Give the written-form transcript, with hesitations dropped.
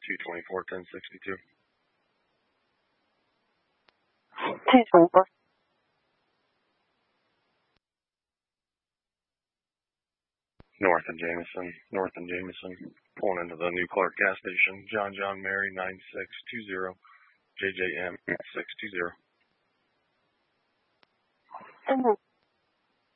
224-1062. 224. North and Jameson. Pulling into the New Clark gas station. John Mary 9620. JJM 620.